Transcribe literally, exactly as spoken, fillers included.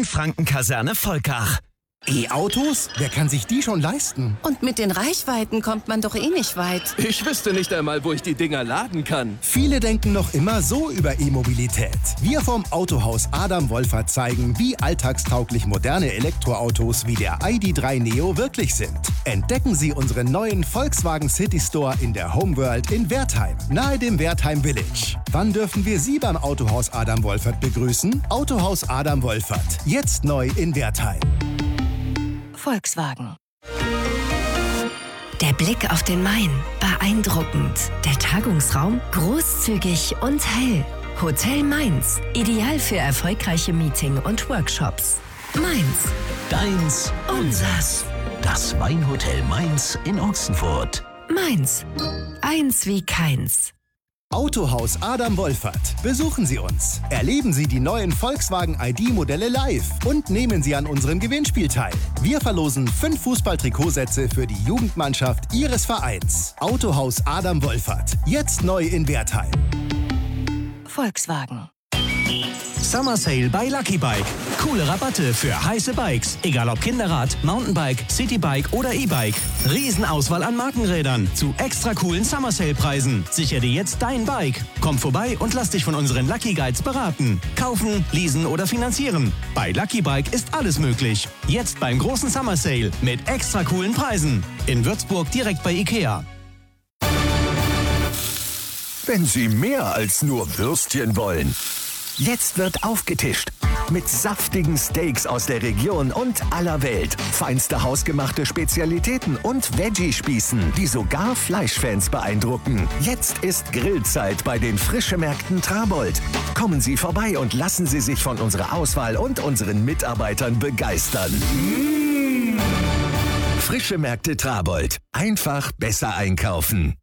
Franken-Kaserne Volkach. E-Autos? Wer kann sich die schon leisten? Und mit den Reichweiten kommt man doch eh nicht weit. Ich wüsste nicht einmal, wo ich die Dinger laden kann. Viele denken noch immer so über E-Mobilität. Wir vom Autohaus Adam Wolfert zeigen, wie alltagstauglich moderne Elektroautos wie der I D drei Neo wirklich sind. Entdecken Sie unseren neuen Volkswagen City Store in der Homeworld in Wertheim, nahe dem Wertheim Village. Wann dürfen wir Sie beim Autohaus Adam Wolfert begrüßen? Autohaus Adam Wolfert, jetzt neu in Wertheim. Volkswagen. Der Blick auf den Main, beeindruckend. Der Tagungsraum, großzügig und hell. Hotel Mainz, ideal für erfolgreiche Meeting- und Workshops. Mainz. Deins, unsers. Das Weinhotel Mainz in Ochsenfurt. Mainz. Eins wie keins. Autohaus Adam Wolfert. Besuchen Sie uns. Erleben Sie die neuen Volkswagen I D-Modelle live und nehmen Sie an unserem Gewinnspiel teil. Wir verlosen fünf Fußball-Trikotsätze für die Jugendmannschaft Ihres Vereins. Autohaus Adam Wolfert. Jetzt neu in Wertheim. Volkswagen. Summer Sale bei Lucky Bike. Coole Rabatte für heiße Bikes. Egal ob Kinderrad, Mountainbike, Citybike oder E-Bike. Riesenauswahl an Markenrädern zu extra coolen Summer Sale Preisen. Sichere dir jetzt dein Bike. Komm vorbei und lass dich von unseren Lucky Guides beraten. Kaufen, leasen oder finanzieren. Bei Lucky Bike ist alles möglich. Jetzt beim großen Summer Sale mit extra coolen Preisen. In Würzburg direkt bei Ikea. Wenn Sie mehr als nur Würstchen wollen. Jetzt wird aufgetischt. Mit saftigen Steaks aus der Region und aller Welt. Feinste hausgemachte Spezialitäten und Veggie-Spießen, die sogar Fleischfans beeindrucken. Jetzt ist Grillzeit bei den Frischemärkten Trabold. Kommen Sie vorbei und lassen Sie sich von unserer Auswahl und unseren Mitarbeitern begeistern. Mmh. Frischemärkte Trabold. Einfach besser einkaufen.